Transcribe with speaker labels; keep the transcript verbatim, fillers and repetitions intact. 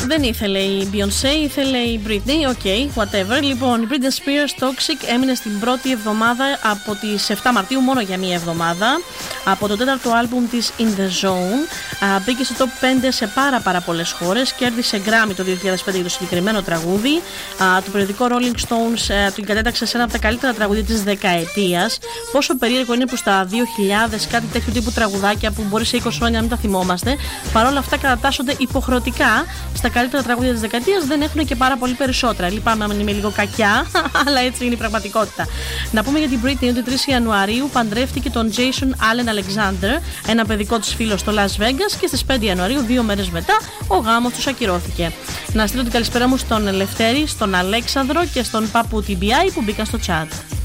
Speaker 1: δεν ήθελε η Beyoncé, ήθελε η Britney. Οκ, okay, whatever. Λοιπόν, η Britney Spears Toxic έμεινε στην πρώτη εβδομάδα από τις επτά Μαρτίου, μόνο για μία εβδομάδα. Από το τέταρτο άλμπουμ της In The Zone. Α, μπήκε στο top πέντε σε πάρα πάρα πολλές χώρες. Κέρδισε Grammy το δύο χιλιάδες πέντε για το συγκεκριμένο τραγούδι. Α, το περιοδικό Rolling Stones α, την κατέταξε σε ένα από τα καλύτερα τραγούδια της δεκαετίας. Πόσο περίεργο είναι που στα δύο χιλιάδες κάτι τέτοιου τύπου τραγουδάκια που μπορεί σε είκοσι χρόνια να μην τα θυμόμαστε, παρόλα αυτά κατατάσσονται υποχρεωτικά στα καλύτερα τραγούδια της δεκαετίας. Δεν έχουν και πάρα πολύ περισσότερα. Λυπάμαι αν είμαι λίγο κακιά, αλλά έτσι είναι η πραγματικότητα. Να πούμε για την Britney ότι τρεις Ιανουαρίου παντρεύτηκε τον Jason Allen Alexander, ένα παιδικό της φίλο στο Las Vegas, και στις πέντε Ιανουαρίου, δύο μέρες μετά, ο γάμος τους ακυρώθηκε. Να στείλω την καλησπέρα μου στον Λευτέρη, στον Αλέξανδρο και στον Παππού τι μπι άι που μπήκαν στο chat.